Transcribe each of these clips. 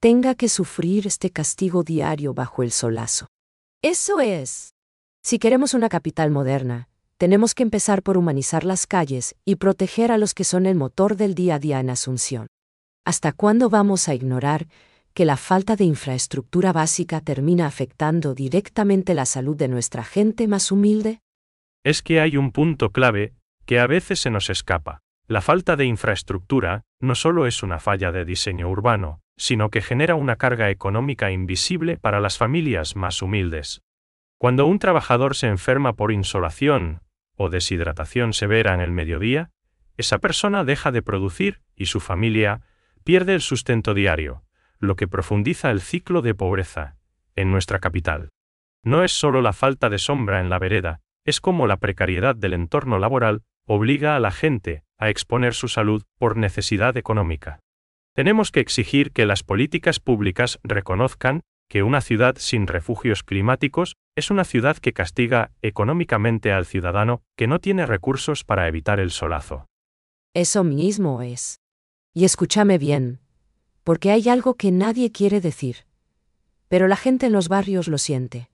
tenga que sufrir este castigo diario bajo el solazo. Eso es. Si queremos una capital moderna, tenemos que empezar por humanizar las calles y proteger a los que son el motor del día a día en Asunción. ¿Hasta cuándo vamos a ignorar que la falta de infraestructura básica termina afectando directamente la salud de nuestra gente más humilde? Es que hay un punto clave que a veces se nos escapa. La falta de infraestructura no solo es una falla de diseño urbano, sino que genera una carga económica invisible para las familias más humildes. Cuando un trabajador se enferma por insolación o deshidratación severa en el mediodía, esa persona deja de producir y su familia pierde el sustento diario, lo que profundiza el ciclo de pobreza en nuestra capital. No es solo la falta de sombra en la vereda, es como la precariedad del entorno laboral obliga a la gente a exponer su salud por necesidad económica. Tenemos que exigir que las políticas públicas reconozcan que una ciudad sin refugios climáticos es una ciudad que castiga económicamente al ciudadano que no tiene recursos para evitar el solazo. Eso mismo es. Y escúchame bien, porque hay algo que nadie quiere decir, pero la gente en los barrios lo siente.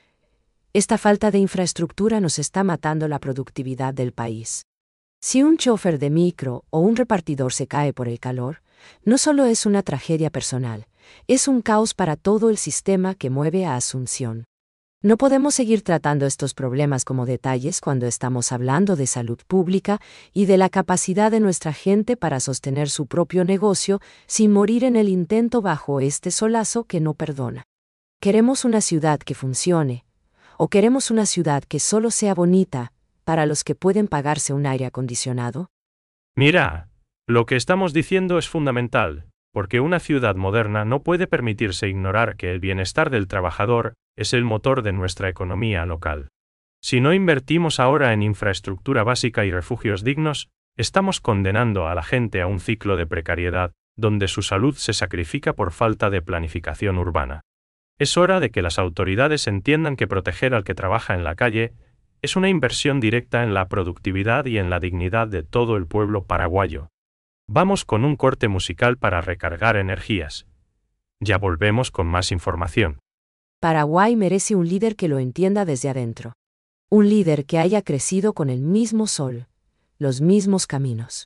Esta falta de infraestructura nos está matando la productividad del país. Si un chofer de micro o un repartidor se cae por el calor, no solo es una tragedia personal, es un caos para todo el sistema que mueve a Asunción. No podemos seguir tratando estos problemas como detalles cuando estamos hablando de salud pública y de la capacidad de nuestra gente para sostener su propio negocio sin morir en el intento bajo este solazo que no perdona. ¿Queremos una ciudad que funcione? ¿O queremos una ciudad que solo sea bonita para los que pueden pagarse un aire acondicionado? Mira, lo que estamos diciendo es fundamental, porque una ciudad moderna no puede permitirse ignorar que el bienestar del trabajador es el motor de nuestra economía local. Si no invertimos ahora en infraestructura básica y refugios dignos, estamos condenando a la gente a un ciclo de precariedad, donde su salud se sacrifica por falta de planificación urbana. Es hora de que las autoridades entiendan que proteger al que trabaja en la calle es una inversión directa en la productividad y en la dignidad de todo el pueblo paraguayo. Vamos con un corte musical para recargar energías. Ya volvemos con más información. Paraguay merece un líder que lo entienda desde adentro. Un líder que haya crecido con el mismo sol, los mismos caminos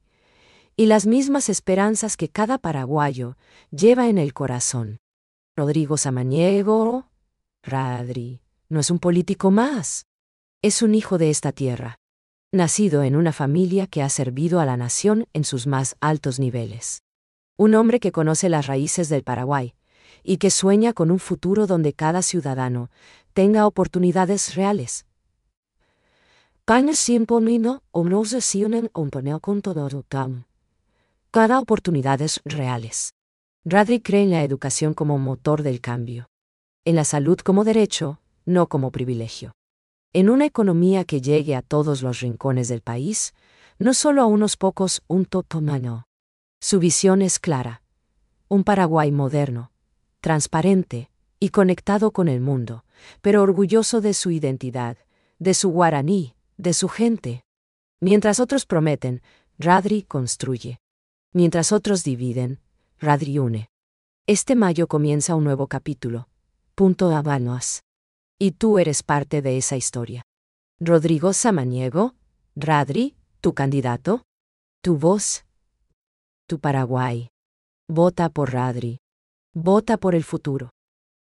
y las mismas esperanzas que cada paraguayo lleva en el corazón. Rodrigo Samaniego, Radri, no es un político más. Es un hijo de esta tierra, nacido en una familia que ha servido a la nación en sus más altos niveles. Un hombre que conoce las raíces del Paraguay y que sueña con un futuro donde cada ciudadano tenga oportunidades reales. Cada oportunidades reales. Radri cree en la educación como motor del cambio, en la salud como derecho, no como privilegio. En una economía que llegue a todos los rincones del país, no solo a unos pocos, un totomano. Su visión es clara. Un Paraguay moderno, transparente y conectado con el mundo, pero orgulloso de su identidad, de su guaraní, de su gente. Mientras otros prometen, Radri construye. Mientras otros dividen, Radri une. Este mayo comienza un nuevo capítulo. Punto Habanos. Y tú eres parte de esa historia. Rodrigo Samaniego, Radri, tu candidato, tu voz, tu Paraguay. Vota por Radri. Vota por el futuro.